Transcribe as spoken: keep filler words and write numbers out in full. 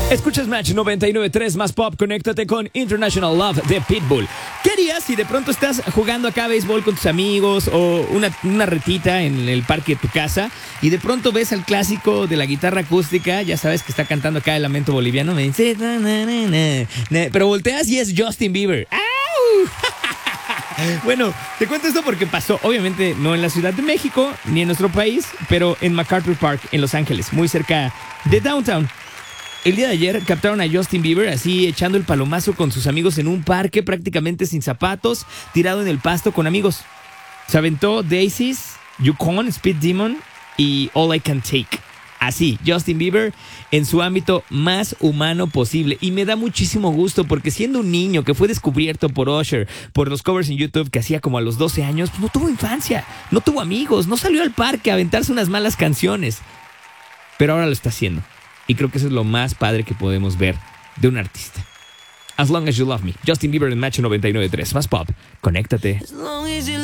Escuchas Match noventa y nueve punto tres más pop, conéctate con International Love de Pitbull. ¿Qué harías si de pronto estás jugando acá béisbol con tus amigos o una, una retita en el parque de tu casa y de pronto ves al clásico de la guitarra acústica, ya sabes que está cantando acá el lamento boliviano, me dice, na, na, na, na, na, pero volteas y es Justin Bieber? ¡Au! Bueno, te cuento esto porque pasó, obviamente no en la Ciudad de México ni en nuestro país, pero en MacArthur Park, en Los Ángeles, muy cerca de Downtown. El día de ayer captaron a Justin Bieber así echando el palomazo con sus amigos en un parque prácticamente sin zapatos, tirado en el pasto con amigos. Se aventó Daisies, Yukon, Speed Demon y All I Can Take. Así, Justin Bieber en su ámbito más humano posible. Y me da muchísimo gusto porque siendo un niño que fue descubierto por Usher, por los covers en YouTube que hacía como a los doce años, pues no tuvo infancia, no tuvo amigos, no salió al parque a aventarse unas malas canciones. Pero ahora lo está haciendo. Y creo que eso es lo más padre que podemos ver de un artista. As Long As You Love Me, Justin Bieber en Match noventa y nueve punto tres. Más pop, conéctate.